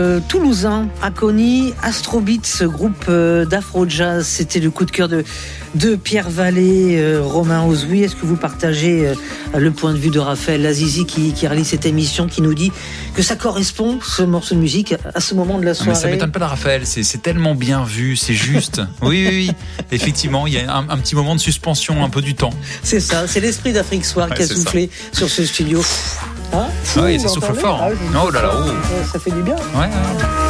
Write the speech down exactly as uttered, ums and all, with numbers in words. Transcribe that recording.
Euh, Toulousain, Aconi, Astrobeat, ce groupe euh, d'afro-jazz, c'était le coup de cœur de, de Pierre Vallée, euh, Romain Ozoui. Est-ce que vous partagez euh, le point de vue de Raphaël Azizi qui, qui réalise cette émission, qui nous dit que ça correspond, ce morceau de musique, à ce moment de la soirée? Mais ça m'étonne pas de Raphaël, c'est, c'est tellement bien vu, c'est juste. Oui, oui, oui, effectivement, il y a un, un petit moment de suspension, un peu du temps. C'est ça, c'est l'esprit d'Afrique Soir ouais, qui a soufflé ça. Sur ce studio. Hein? Ah oui, ça souffle fort. Hein. Oh là là, oh. Ça fait du bien. Ouais, ouais.